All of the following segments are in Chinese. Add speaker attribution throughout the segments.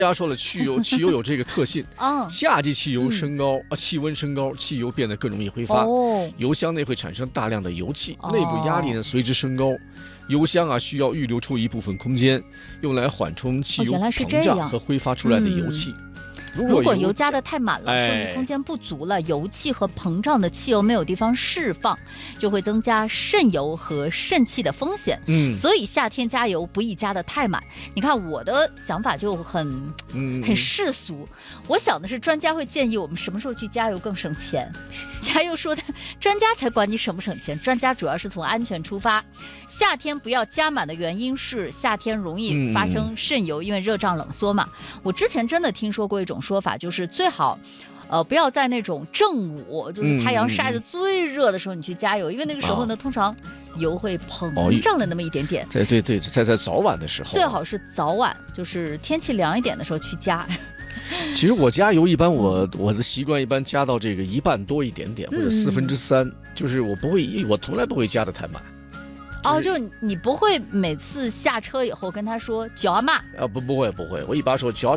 Speaker 1: 大家说了，汽油有这个特性，夏季汽油升高气温升高，汽油变得更容易挥发，油箱内会产生大量的油气，内部压力呢随之升高，油箱需要预留出一部分空间，用来缓冲汽油膨胀和挥发出来的油气。
Speaker 2: 如果油加的太满了，剩余空间不足了，油气和膨胀的汽油没有地方释放，就会增加渗油和渗气的风险。所以夏天加油不宜加的太满。你看我的想法就很世俗，我想的是专家会建议我们什么时候去加油更省钱。加油说的专家才管你省不省钱，专家主要是从安全出发。夏天不要加满的原因是夏天容易发生渗油，因为热胀冷缩嘛。我之前真的听说过一种说法，就是最好不要在那种正午，就是太阳晒得最热的时候你去加油，因为那个时候呢通常油会膨胀了那么一点点。
Speaker 1: 对，在早晚的时候，
Speaker 2: 最好是早晚，就是天气凉一点的时候去加。
Speaker 1: 其实我加油一般我的习惯一般加到这个一半多一点点，或者3/4，就是我从来不会加的太满。
Speaker 2: 就你不会每次下车以后跟他说加嘛？
Speaker 1: 不会，我一般说加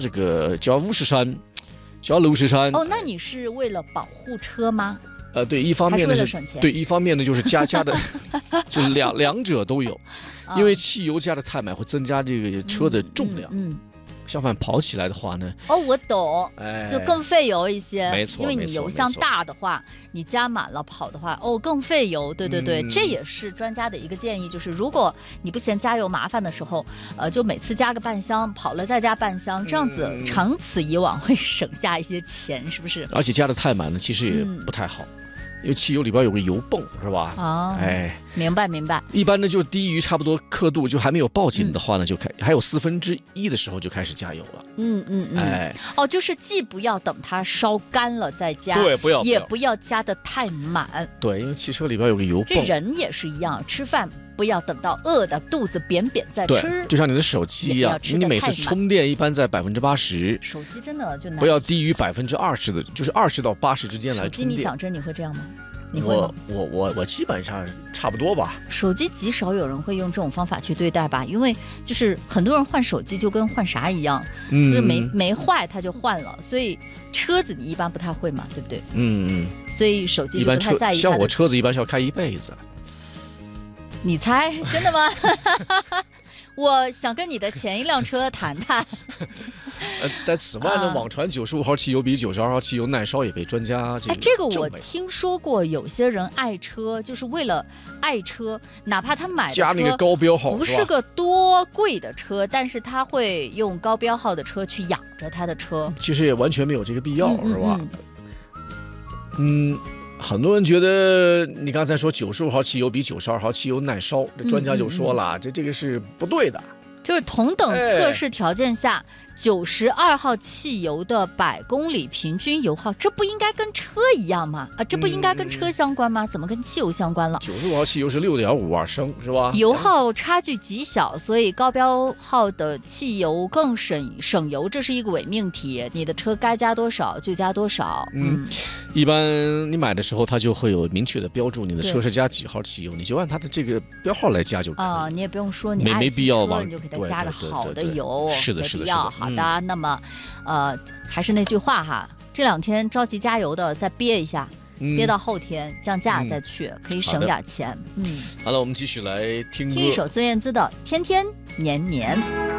Speaker 1: 50升，加60升。
Speaker 2: 那你是为了保护车吗？
Speaker 1: 对，一方面呢
Speaker 2: 是省钱，
Speaker 1: 对，一方面呢就是加的，就两者都有，因为汽油加的太满会增加这个车的重量。相反跑起来的话呢，
Speaker 2: 我懂，就更费油一些。
Speaker 1: 没错，
Speaker 2: 因为你油箱大的话，你加满了跑的话，更费油。对，这也是专家的一个建议，就是如果你不嫌加油麻烦的时候，就每次加个半箱，跑了再加半箱，这样子长此以往会省下一些钱，是不是？
Speaker 1: 而且加的太满了，其实也不太好。因为汽油里边有个油泵，是吧？
Speaker 2: 明白。
Speaker 1: 一般呢，就低于差不多刻度，就还没有报警的话呢，就还有1/4的时候就开始加油了。
Speaker 2: 就是既不要等它烧干了再加，
Speaker 1: 对，
Speaker 2: 也不要加的太满。
Speaker 1: 对，因为汽车里边有个油泵。
Speaker 2: 这人也是一样，吃饭不要等到饿的肚子扁扁再吃。
Speaker 1: 对，就像你的手机一样，你每次充电一般在80%，
Speaker 2: 手机真的就难，
Speaker 1: 不要低于20%的，就是20到80之间来充电。
Speaker 2: 手机你讲真你会这样吗？你会吗？
Speaker 1: 我基本上差不多吧。
Speaker 2: 手机极少有人会用这种方法去对待吧，因为就是很多人换手机就跟换啥一样，就是没坏他就换了，所以车子你一般不太会嘛，对不对？所以手机是不太在意。
Speaker 1: 像我车子一般是要开一辈子。
Speaker 2: 你猜真的吗？我想跟你的前一辆车谈谈。
Speaker 1: 但此外呢，网传95号汽油比92号汽油耐烧也被专家
Speaker 2: 这个我听说过，有些人爱车就是为了爱车，哪怕他买的车
Speaker 1: 加那个高标号
Speaker 2: 不是个多贵的车，但是他会用高标号的车去养着他的车。
Speaker 1: 其实也完全没有这个必要，是吧？很多人觉得你刚才说95号汽油比92号汽油耐烧，这专家就说了，这个是不对的。
Speaker 2: 就是同等测试条件下，92号汽油的100公里平均油耗，这不应该跟车一样吗？这不应该跟车相关吗？怎么跟汽油相关了
Speaker 1: ？95号汽油是6.52升，是吧？
Speaker 2: 油耗差距极小，所以高标号的汽油更省油，这是一个伪命题。你的车该加多少就加多少。
Speaker 1: 一般你买的时候，它就会有明确的标注，你的车是加几号汽油，你就按它的这个标号来加就可以。
Speaker 2: 你也不用说你爱惜车，你就给它加个好的油。
Speaker 1: 是的。
Speaker 2: 好的，那么还是那句话哈，这2天着急加油的再憋一下，憋到后天降价再去，可以省点钱。
Speaker 1: 好了，我们继续来听歌，
Speaker 2: 听一首孙燕姿的《天天年年》。